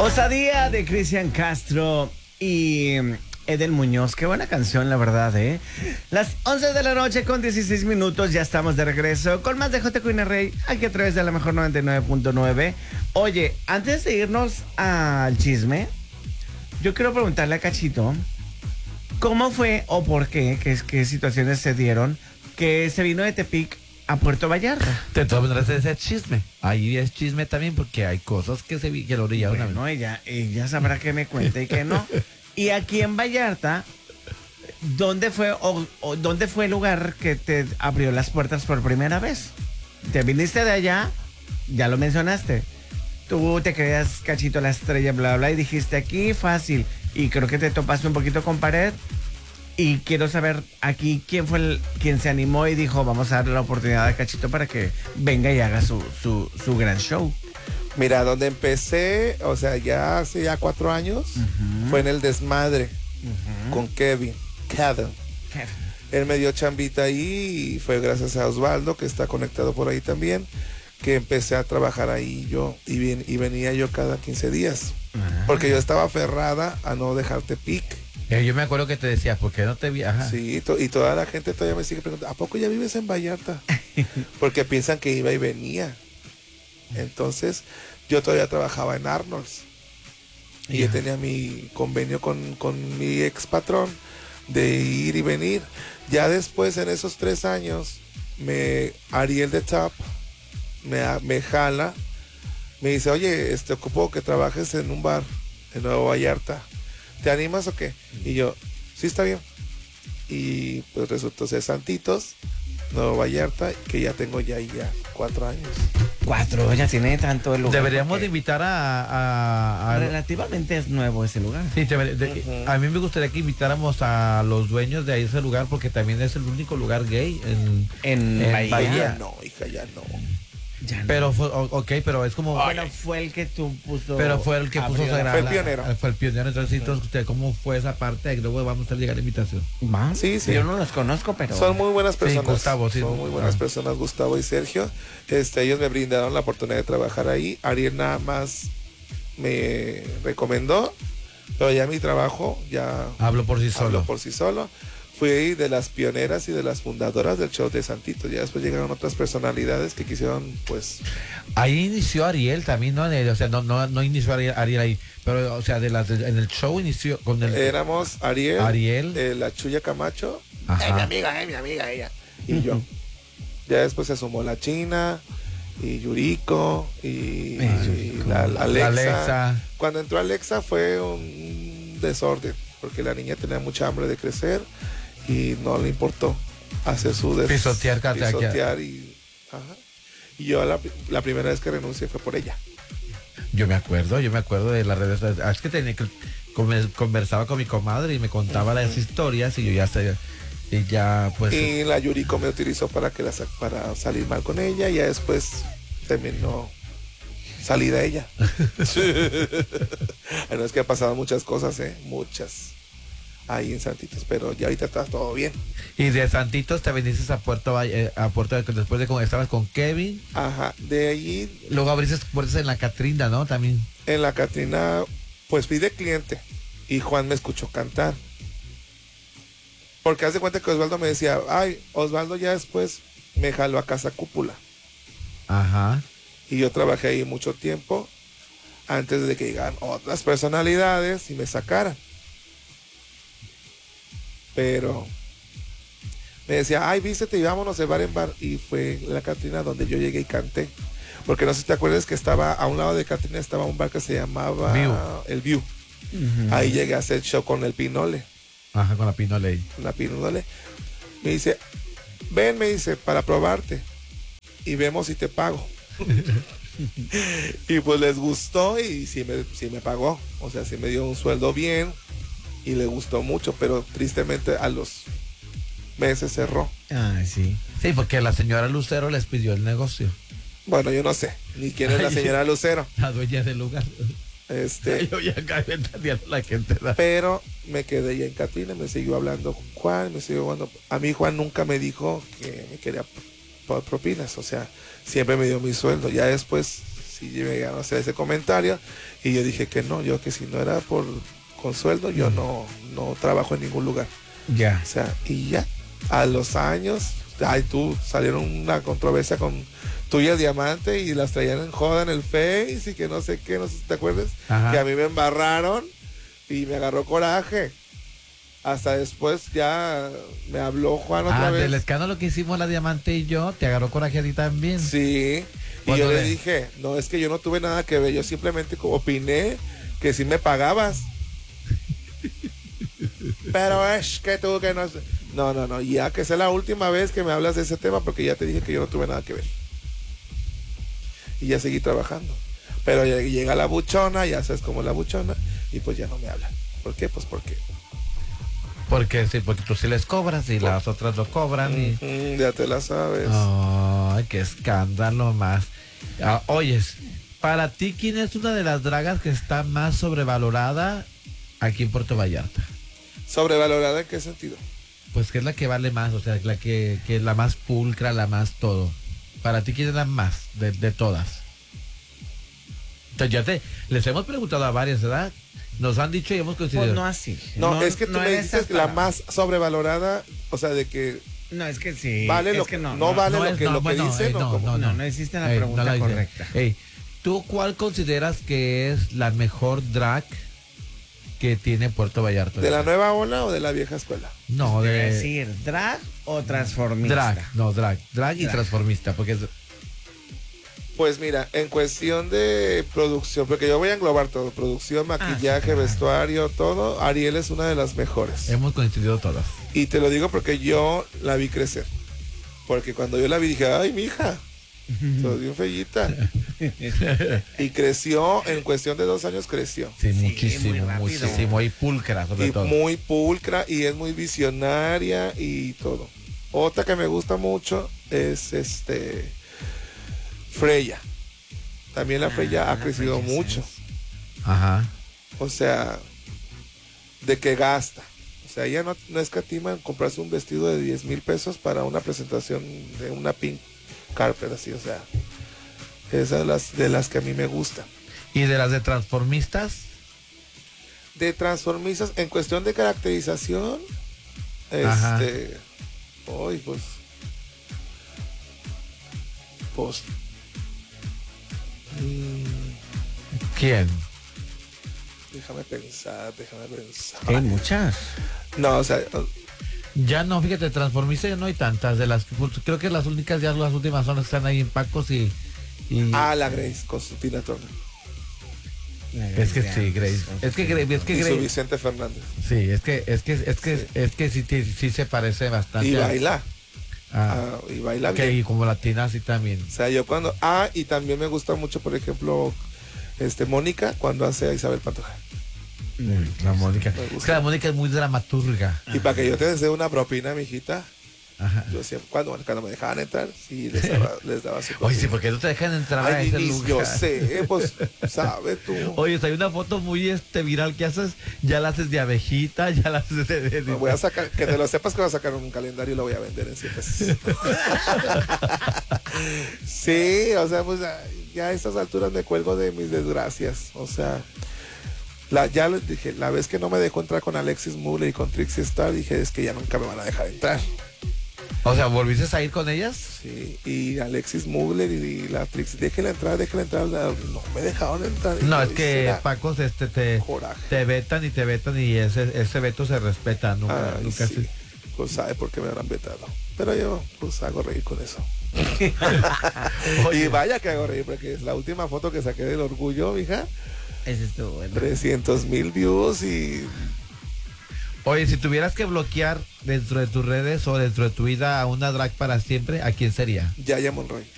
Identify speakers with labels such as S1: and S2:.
S1: Osadía de Cristian Castro y Edel Muñoz. Qué buena canción, la verdad, ¿eh? Las 11 de la noche con 16 minutos. Ya estamos de regreso con más de J. Queen Rey, aquí a través de la mejor 99.9. Oye, antes de irnos al chisme, yo quiero preguntarle a Cachito, ¿cómo fue o por qué situaciones se dieron que se vino de Tepic a Puerto Vallarta?
S2: De todas maneras ese chisme. Ahí es chisme también porque hay cosas que que lo orillaron.
S1: Bueno, ella sabrá que me cuenta y que no. Y aquí en Vallarta, ¿dónde fue dónde fue el lugar que te abrió las puertas por primera vez? Te viniste de allá, ya lo mencionaste. Tú te creías Cachito la estrella, bla, bla, y dijiste aquí fácil. Y creo que te topaste un poquito con pared. Y quiero saber aquí quién fue quien se animó y dijo, vamos a darle la oportunidad a Cachito para que venga y haga su gran show.
S3: Mira, donde empecé, o sea, ya hace 4 años, fue en el Desmadre, con Kevin. Él me dio chambita ahí y fue gracias a Osvaldo, que está conectado por ahí también, que empecé a trabajar ahí yo y venía yo cada 15 días. Porque yo estaba aferrada a no dejarte Tepic.
S2: Yo me acuerdo que te decías, ¿por qué no te viajas?
S3: Sí, y toda la gente todavía me sigue preguntando, ¿a poco ya vives en Vallarta? Porque piensan que iba y venía. Entonces, yo todavía trabajaba en Arnold's. Y yo tenía mi convenio con mi ex patrón de ir y venir. Ya después, en esos 3 años, Ariel de Top me jala, me dice, oye, ocupo que trabajes en un bar en Nuevo Vallarta. ¿Te animas o qué? Y yo, sí, está bien. Y pues resultó ser Santitos, Nuevo Vallarta, que ya tengo ya 4 años.
S1: 4, ya tiene tanto el lugar.
S2: Deberíamos de invitar a
S1: relativamente es nuevo ese lugar.
S2: Sí, a mí me gustaría que invitáramos a los dueños de ahí ese lugar, porque también es el único lugar gay en Bahía.
S3: No, hija, ya no.
S2: Pero pero es como...
S1: Bueno, fue el que tú puso...
S2: Pero fue el que puso...
S3: Fue el pionero.
S2: Fue el pionero. Entonces, usted, ¿cómo fue esa parte? Y luego vamos a hacer llegar la invitación.
S3: Sí.
S1: Yo no los conozco, pero...
S3: Son muy buenas personas.
S2: Sí, Gustavo, sí.
S3: Son muy buenas personas, Gustavo y Sergio. Ellos me brindaron la oportunidad de trabajar ahí. Ariel nada más me recomendó, pero ya mi trabajo ya...
S2: Habló por sí solo.
S3: Fui de las pioneras y de las fundadoras del show de Santitos. Ya después llegaron otras personalidades que quisieron, pues...
S2: Ahí inició Ariel también, ¿no? O sea, no inició Ariel ahí, pero, o sea, en el show inició con el...
S3: Éramos Ariel, la Chuya Camacho, mi amiga ella, y yo. Ya después se sumó la China, y Yuriko, y la Alexa. Cuando entró Alexa fue un desorden, porque la niña tenía mucha hambre de crecer, y no le importó hacer su
S2: pisotear
S3: y yo la primera vez que renuncié fue por ella.
S2: Yo me acuerdo de las redes. Es que conversaba con mi comadre y me contaba las historias y yo ya sé, y ya pues.
S3: Y la Yuriko me utilizó para salir mal con ella y ya después terminó salida ella. No, es que ha pasado muchas cosas, muchas. Ahí en Santitos, pero ya ahorita está todo bien.
S2: Y de Santitos te viniste a Puerto después de cuando estabas con Kevin.
S3: Ajá, de ahí.
S2: Luego abriste puertas en la Catrina, ¿no? También.
S3: En la Catrina, pues fui de cliente y Juan me escuchó cantar. Porque haz de cuenta que Osvaldo me decía, Osvaldo ya después me jaló a Casa Cúpula.
S2: Ajá.
S3: Y yo trabajé ahí mucho tiempo antes de que llegaran otras personalidades y me sacaran. Pero me decía, vístete y vámonos de bar en bar. Y fue la Catrina donde yo llegué y canté. Porque no sé si te acuerdas que estaba a un lado de Catrina, estaba un bar que se llamaba El View. Ahí llegué a hacer show con el Pinole.
S2: Ajá, con la Pinole.
S3: Me dice, ven, para probarte. Y vemos si te pago. Y pues les gustó y sí me pagó. O sea, sí me dio un sueldo bien. Y le gustó mucho, pero tristemente a los meses cerró.
S1: Sí.
S2: Sí, porque la señora Lucero les pidió el negocio.
S3: Bueno, yo no sé ni quién es la señora Lucero.
S2: La dueña del lugar. Yo ya acabé entendiendo la gente.
S3: Pero me quedé ya en Catrina, me siguió hablando Juan, a mí Juan nunca me dijo que me quería por propinas, o sea, siempre me dio mi sueldo. Ya después sí llegaron a hacer ese comentario y yo dije que no, yo que si no era con sueldo, yo no trabajo en ningún lugar.
S1: Ya.
S3: O sea, y ya, a los años, salieron una controversia con tuya Diamante y las traían en joda en el Face y que no sé qué, no sé si te acuerdas,
S2: Ajá.
S3: que a mí me embarraron y me agarró coraje. Hasta después ya me habló Juan otra vez.
S2: Del escándalo que hicimos la Diamante y yo, ¿te agarró coraje a ti también?
S3: Sí, y yo le dije, no, es que yo no tuve nada que ver, yo simplemente opiné que sí me pagabas. Pero es que tú que no... No, ya que sea la última vez que me hablas de ese tema porque ya te dije que yo no tuve nada que ver. Y ya seguí trabajando. Pero ya llega la buchona, ya sabes cómo es la buchona, y pues ya no me habla. ¿Por qué? Pues porque...
S2: Porque sí, porque tú sí les cobras y las otras lo cobran y...
S3: ya te la sabes.
S2: Ay, qué escándalo más. Oyes, para ti, ¿quién es una de las dragas que está más sobrevalorada aquí en Puerto Vallarta?
S3: ¿Sobrevalorada en qué sentido?
S2: Pues que es la que vale más, o sea, la que es la más pulcra, la más todo. Para ti, ¿quién es la más de todas? Entonces, les hemos preguntado a varias, ¿verdad? Nos han dicho y hemos coincidido.
S1: Pues no así.
S3: No, es que tú me dices la más sobrevalorada, o sea, de que...
S1: No, es que sí.
S3: Vale
S1: es
S3: lo
S1: que
S3: no vale lo que dice,
S1: no existe la pregunta
S2: la dice.
S1: correcta.
S2: ¿Tú cuál consideras que es la mejor drag que tiene Puerto Vallarta?
S3: ¿De la nueva ola o de la vieja escuela?
S2: No,
S1: Debe
S2: de...
S1: decir, ¿drag o transformista?
S2: Drag y transformista, porque es...
S3: Pues mira, en cuestión de producción, porque yo voy a englobar todo, producción, maquillaje,
S1: sí, claro.
S3: Vestuario, todo, Ariel es una de las mejores.
S2: Hemos coincidido todas.
S3: Y te lo digo porque yo la vi crecer. Porque cuando yo la vi dije, ay, mija, sos bien fellita. Y creció, en cuestión de 2 años creció.
S2: Sí,
S1: Sí,
S2: muchísimo,
S1: muy rápido.
S2: muchísimo. Y pulcra, sobre
S3: Y
S2: todo.
S3: muy pulcra y es muy visionaria y todo. Otra que me gusta mucho es Freya. También la Freya ha crecido
S1: Freya,
S3: mucho.
S2: Ajá.
S3: O sea, de que gasta. O sea, ella no escatima en comprarse un vestido de 10,000 pesos para una presentación de una pink carpet, así, o sea. Esas de las que a mí me gustan.
S2: ¿Y de las de transformistas?
S3: De transformistas, en cuestión de caracterización,
S2: Ajá.
S3: hoy pues
S2: ¿Quién?
S3: déjame pensar.
S1: Hay muchas.
S3: No, o sea,
S2: Ya no, fíjate, transformistas ya no hay tantas. De las, creo que las únicas, ya las últimas son las que están ahí en Pacos y...
S3: la Grace con su Tina Turner
S2: Es que sí, Grace. Es que
S3: y su
S2: Grace.
S3: Vicente Fernández.
S2: Sí, es que sí se parece bastante.
S3: Y baila.
S2: Y
S3: Y baila bien.
S2: y como latina sí también.
S3: O sea, yo cuando... y también me gusta mucho, por ejemplo, Mónica, cuando hace a Isabel Pantoja.
S2: La Mónica.
S3: Me gusta.
S2: Es que la Mónica es muy dramaturga.
S3: Y para que yo te desee una propina, mijita,
S2: Ajá.
S3: yo siempre, cuando me dejaban entrar, sí, les daba su propina.
S2: Oye, sí, porque no te dejan entrar a
S3: Ay,
S2: ese
S3: ni
S2: lugar.
S3: yo sé, pues, sabes tú.
S2: Oye, hay una foto muy viral que haces, ya la haces de abejita, ya la haces de...
S3: Me voy a sacar, que te lo sepas que voy a sacar un calendario y lo voy a vender en 100 pesos. Sí, o sea, pues ya a estas alturas me cuelgo de mis desgracias. O sea, ya les dije, la vez que no me dejó entrar con Alexis Muller y con Trixie Star, dije, es que ya nunca me van a dejar entrar.
S2: O sea, ¿volviste a ir con ellas?
S3: Sí, y Alexis Mugler y la Trixie, déjenla entrar, no me dejaron entrar.
S2: No, es que Pacos
S3: coraje.
S2: te vetan y ese veto se respeta, nunca,
S3: Ay,
S2: nunca
S3: sí. Pues sabe por qué me habrán vetado. Pero yo, pues hago reír con eso. Y vaya que hago reír, porque es la última foto que saqué del orgullo, mija.
S1: Ese estuvo bueno.
S3: 300,000 views y...
S2: Oye, si tuvieras que bloquear dentro de tus redes o dentro de tu vida a una drag para siempre, ¿a quién sería?
S3: Yaya Monroy.